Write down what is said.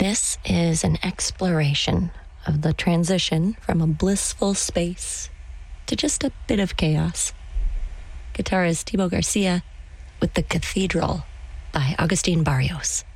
This is an exploration of the transition from a blissful space to just a bit of chaos. Guitarist Thibaut Garcia with The Cathedral by Agustin Barrios.